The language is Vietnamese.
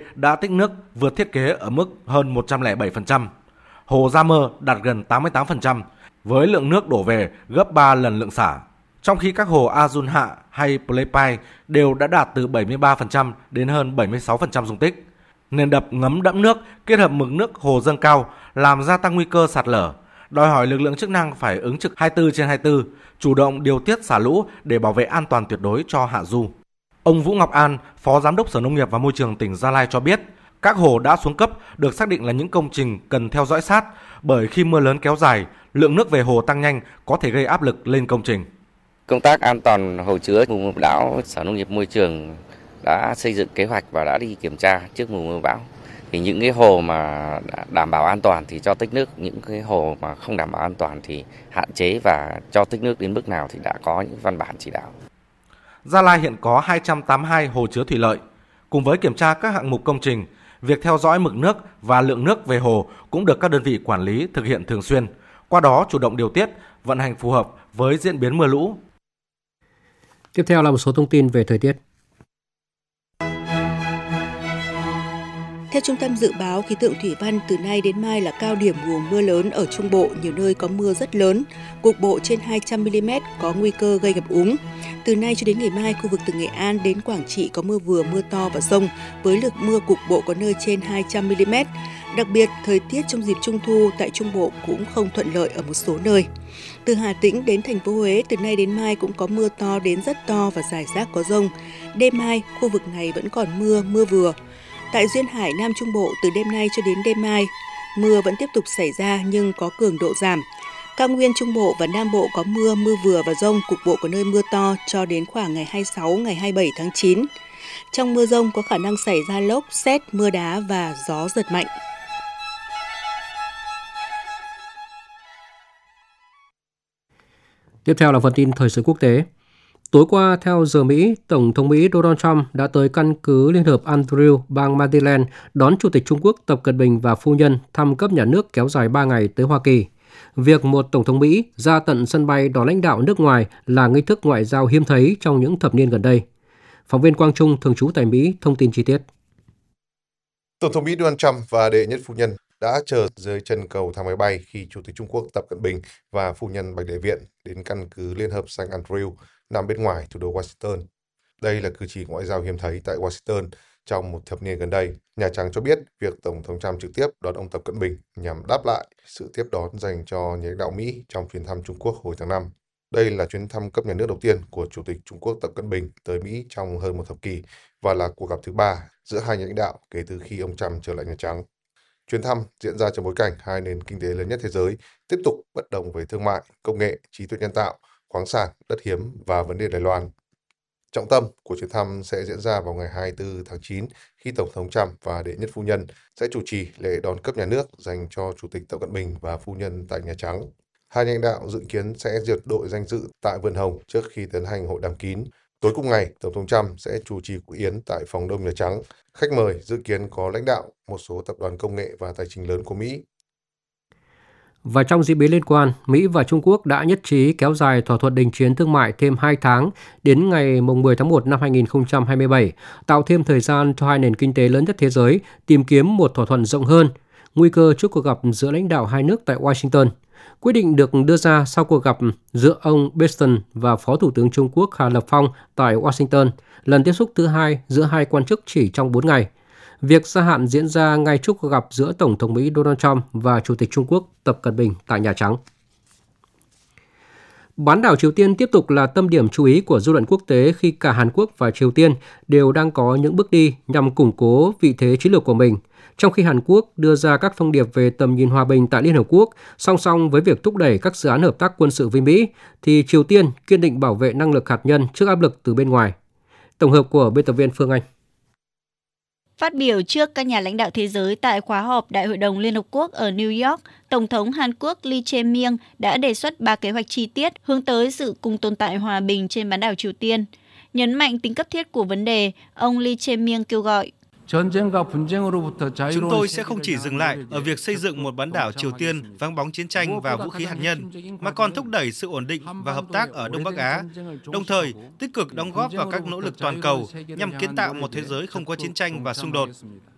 đã tích nước vượt thiết kế ở mức hơn 107%. Hồ Gia Mơ đạt gần 88%, với lượng nước đổ về gấp 3 lần lượng xả. Trong khi các hồ Ajun Hạ hay Pleipai đều đã đạt từ 73% đến hơn 76% dung tích. Nền đập ngấm đẫm nước kết hợp mực nước hồ dâng cao làm gia tăng nguy cơ sạt lở, đòi hỏi lực lượng chức năng phải ứng trực 24/24, chủ động điều tiết xả lũ để bảo vệ an toàn tuyệt đối cho hạ du. Ông Vũ Ngọc An, Phó Giám đốc Sở Nông nghiệp và Môi trường tỉnh Gia Lai cho biết, các hồ đã xuống cấp được xác định là những công trình cần theo dõi sát, bởi khi mưa lớn kéo dài, lượng nước về hồ tăng nhanh có thể gây áp lực lên công trình. Công tác an toàn hồ chứa mùa mưa bão, Sở Nông nghiệp Môi trường đã xây dựng kế hoạch và đã đi kiểm tra trước mùa mưa bão. Thì những cái hồ mà đảm bảo an toàn thì cho tích nước, những cái hồ mà không đảm bảo an toàn thì hạn chế và cho tích nước đến mức nào thì đã có những văn bản chỉ đạo. Gia Lai hiện có 282 hồ chứa thủy lợi. Cùng với kiểm tra các hạng mục công trình, việc theo dõi mực nước và lượng nước về hồ cũng được các đơn vị quản lý thực hiện thường xuyên. Qua đó chủ động điều tiết, vận hành phù hợp với diễn biến mưa lũ. Tiếp theo là một số thông tin về thời tiết. Theo Trung tâm Dự báo Khí tượng Thủy văn, từ nay đến mai là cao điểm mùa mưa lớn ở Trung Bộ, nhiều nơi có mưa rất lớn, cục bộ trên 200 mm, có nguy cơ gây ngập úng. Từ nay cho đến ngày mai, khu vực từ Nghệ An đến Quảng Trị có mưa vừa, mưa to và dông, với lượng mưa cục bộ có nơi trên 200 mm. Đặc biệt, thời tiết trong dịp Trung thu tại Trung Bộ cũng không thuận lợi ở một số nơi. Từ Hà Tĩnh đến thành phố Huế, từ nay đến mai cũng có mưa to đến rất to và rải rác có dông. Đêm mai, khu vực này vẫn còn mưa, mưa vừa. Tại duyên hải Nam Trung Bộ, từ đêm nay cho đến đêm mai, mưa vẫn tiếp tục xảy ra nhưng có cường độ giảm. Cao nguyên Trung Bộ và Nam Bộ có mưa, mưa vừa và dông, cục bộ có nơi mưa to cho đến khoảng ngày 26, ngày 27 tháng 9. Trong mưa dông có khả năng xảy ra lốc, sét, mưa đá và gió giật mạnh. Tiếp theo là phần tin thời sự quốc tế. Tối qua, theo giờ Mỹ, Tổng thống Mỹ Donald Trump đã tới căn cứ Liên hợp Andrew, bang Maryland, đón Chủ tịch Trung Quốc Tập Cận Bình và phu nhân thăm cấp nhà nước kéo dài 3 ngày tới Hoa Kỳ. Việc một Tổng thống Mỹ ra tận sân bay đón lãnh đạo nước ngoài là nghi thức ngoại giao hiếm thấy trong những thập niên gần đây. Phóng viên Quang Trung, thường trú tại Mỹ, thông tin chi tiết. Tổng thống Mỹ Donald Trump và đệ nhất phu nhân đã chờ dưới chân cầu thang máy bay khi Chủ tịch Trung Quốc Tập Cận Bình và phu nhân Bạch Đại Viện đến căn cứ Liên hợp St. Andrew nằm bên ngoài thủ đô Washington. Đây là cử chỉ ngoại giao hiếm thấy tại Washington trong một thập niên gần đây. Nhà Trắng cho biết việc Tổng thống Trump trực tiếp đón ông Tập Cận Bình nhằm đáp lại sự tiếp đón dành cho nhà lãnh đạo Mỹ trong chuyến thăm Trung Quốc hồi tháng 5. Đây là chuyến thăm cấp nhà nước đầu tiên của Chủ tịch Trung Quốc Tập Cận Bình tới Mỹ trong hơn một thập kỷ và là cuộc gặp thứ 3 giữa hai nhà lãnh đạo kể từ khi ông Trump trở lại Nhà Trắng. Chuyến thăm diễn ra trong bối cảnh hai nền kinh tế lớn nhất thế giới tiếp tục bất đồng về thương mại, công nghệ, trí tuệ nhân tạo, khoáng sản, đất hiếm và vấn đề Đài Loan. Trọng tâm của chuyến thăm sẽ diễn ra vào ngày 24 tháng 9 khi Tổng thống Trump và đệ nhất phu nhân sẽ chủ trì lễ đón cấp nhà nước dành cho Chủ tịch Tập Cận Bình và phu nhân tại Nhà Trắng. Hai nhà lãnh đạo dự kiến sẽ duyệt đội danh dự tại Vườn Hồng trước khi tiến hành hội đàm kín. Tối cùng ngày, Tổng thống Trump sẽ chủ trì cuộc yến tại Phòng Đông Nhà Trắng. Khách mời dự kiến có lãnh đạo một số tập đoàn công nghệ và tài chính lớn của Mỹ. Và trong diễn biến liên quan, Mỹ và Trung Quốc đã nhất trí kéo dài thỏa thuận đình chiến thương mại thêm 2 tháng đến ngày 10 tháng 1 năm 2027, tạo thêm thời gian cho hai nền kinh tế lớn nhất thế giới tìm kiếm một thỏa thuận rộng hơn, nguy cơ trước cuộc gặp giữa lãnh đạo hai nước tại Washington. Quyết định được đưa ra sau cuộc gặp giữa ông Biden và Phó Thủ tướng Trung Quốc Hà Lập Phong tại Washington, lần tiếp xúc thứ hai giữa hai quan chức chỉ trong 4 ngày. Việc gia hạn diễn ra ngay trước cuộc gặp giữa Tổng thống Mỹ Donald Trump và Chủ tịch Trung Quốc Tập Cận Bình tại Nhà Trắng. Bán đảo Triều Tiên tiếp tục là tâm điểm chú ý của dư luận quốc tế khi cả Hàn Quốc và Triều Tiên đều đang có những bước đi nhằm củng cố vị thế chiến lược của mình. Trong khi Hàn Quốc đưa ra các thông điệp về tầm nhìn hòa bình tại Liên Hợp Quốc, song song với việc thúc đẩy các dự án hợp tác quân sự với Mỹ, thì Triều Tiên kiên định bảo vệ năng lực hạt nhân trước áp lực từ bên ngoài. Tổng hợp của biên tập viên Phương Anh. Phát biểu trước các nhà lãnh đạo thế giới tại khóa họp Đại hội đồng Liên Hợp Quốc ở New York, Tổng thống Hàn Quốc Lee Jae-myung đã đề xuất 3 kế hoạch chi tiết hướng tới sự cùng tồn tại hòa bình trên bán đảo Triều Tiên. Nhấn mạnh tính cấp thiết của vấn đề, ông Lee Jae-myung kêu gọi chúng tôi sẽ không chỉ dừng lại ở việc xây dựng một bán đảo Triều Tiên vắng bóng chiến tranh và vũ khí hạt nhân, mà còn thúc đẩy sự ổn định và hợp tác ở Đông Bắc Á, đồng thời tích cực đóng góp vào các nỗ lực toàn cầu nhằm kiến tạo một thế giới không có chiến tranh và xung đột.